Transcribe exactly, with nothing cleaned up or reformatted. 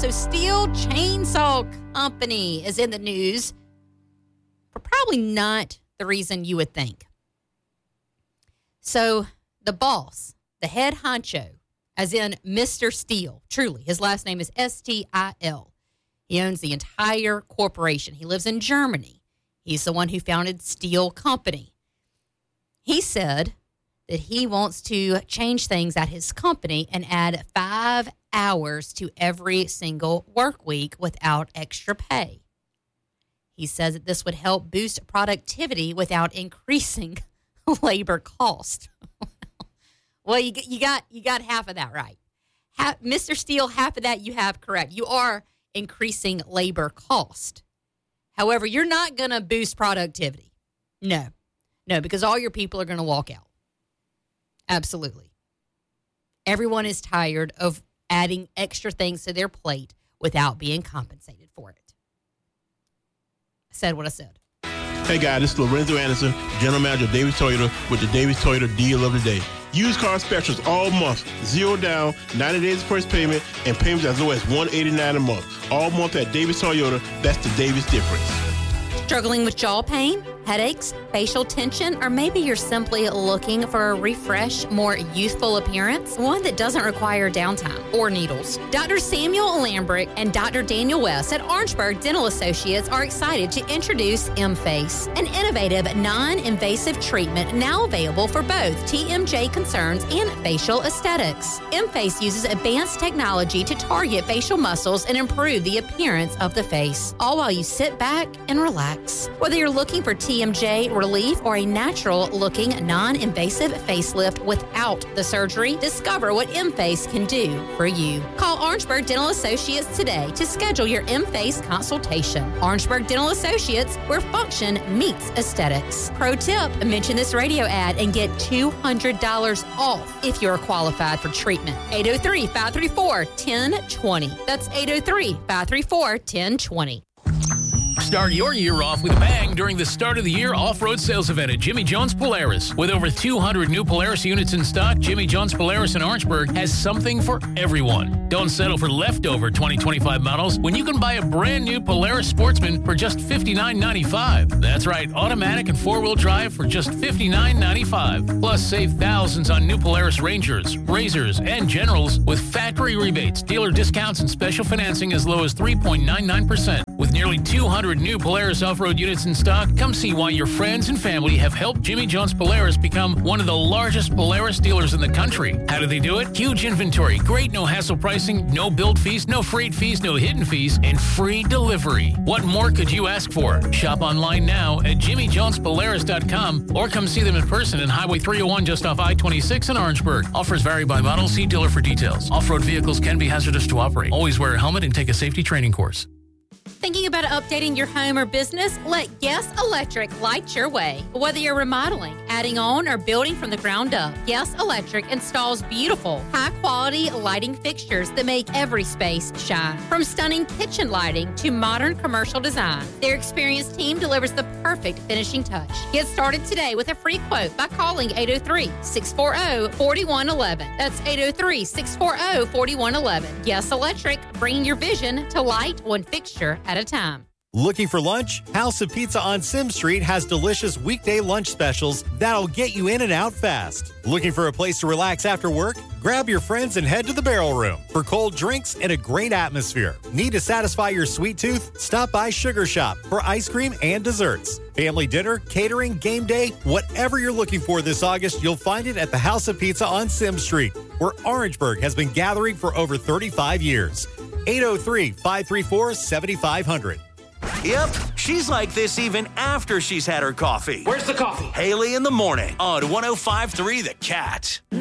So Stihl Chainsaw Company is in the news for probably not the reason you would think. So the boss, the head honcho, as in Mister Stihl, truly, his last name is S T I L. He owns the entire corporation. He lives in Germany. He's the one who founded Stihl Company. He said that he wants to change things at his company and add five hours to every single work week without extra pay. He says that this would help boost productivity without increasing labor cost. Well, you, you got you got half of that right. Half, Mister Stihl, half of that you have correct. You are increasing labor cost. However, you're not going to boost productivity. No. No, because all your people are going to walk out. Absolutely. Everyone is tired of adding extra things to their plate without being compensated for it. I said what I said. Hey guys, this is Lorenzo Anderson, General Manager of Davis Toyota with the Davis Toyota Deal of the Day. Used car specials all month, zero down, ninety days first payment, and payments as low as one hundred eighty-nine dollars a month. All month at Davis Toyota, that's the Davis difference. Struggling with jaw pain, headaches, facial tension, or maybe you're simply looking for a refresh, more youthful appearance, one that doesn't require downtime or needles. Doctor Samuel Lambrick and Doctor Daniel West at Orangeburg Dental Associates are excited to introduce M-Face, an innovative, non-invasive treatment now available for both T M J concerns and facial aesthetics. M-Face uses advanced technology to target facial muscles and improve the appearance of the face, all while you sit back and relax. Whether you're looking for T M J relief or a natural-looking, non-invasive facelift without the surgery, discover what M-Face can do for you. Call Orangeburg Dental Associates today to schedule your M-Face consultation. Orangeburg Dental Associates, where function meets aesthetics. Pro tip, mention this radio ad and get two hundred dollars off if you're qualified for treatment. eight oh three, five three four, one oh two oh. That's eight oh three, five three four, one oh two oh. Start your year off with a bang during the start of the year off-road sales event at Jimmy John's Polaris. With over two hundred new Polaris units in stock, Jimmy John's Polaris in Orangeburg has something for everyone. Don't settle for leftover twenty twenty-five models when you can buy a brand new Polaris Sportsman for just fifty-nine ninety-five. That's right, automatic and four-wheel drive for just fifty-nine ninety-five. Plus, save thousands on new Polaris Rangers, Razors, and Generals with factory rebates, dealer discounts, and special financing as low as three point nine nine percent. With nearly two hundred new Polaris off-road units in stock, come see why your friends and family have helped Jimmy John's Polaris become one of the largest Polaris dealers in the country. How do they do it? Huge inventory, great no-hassle pricing, no build fees, no freight fees, no hidden fees, and free delivery. What more could you ask for? Shop online now at jimmy jones polaris dot com or come see them in person in Highway three oh one just off I twenty-six in Orangeburg. Offers vary by model. See dealer for details. Off-road vehicles can be hazardous to operate. Always wear a helmet and take a safety training course. Thinking about updating your home or business? Let Guess Electric light your way. Whether you're remodeling, adding on, or building from the ground up, Guess Electric installs beautiful, high-quality lighting fixtures that make every space shine. From stunning kitchen lighting to modern commercial design, their experienced team delivers the perfect finishing touch. Get started today with a free quote by calling eight oh three, six four oh, four one one one. That's eight oh three, six four oh, four one one one. Guess Electric, bringing your vision to light one fixture at a time. Looking for lunch? House of Pizza on Sim Street has delicious weekday lunch specials that'll get you in and out fast. Looking for a place to relax after work? Grab your friends and head to the Barrel Room for cold drinks and a great atmosphere. Need to satisfy your sweet tooth? Stop by Sugar Shop for ice cream and desserts. Family dinner, catering, game day, whatever you're looking for this August, you'll find it at the House of Pizza on Sim Street, where Orangeburg has been gathering for over thirty-five years. eight oh three, five three four, seven five zero zero. Yep, she's like this even after she's had her coffee. Where's the coffee? Haley in the morning on one oh five point three The Cat.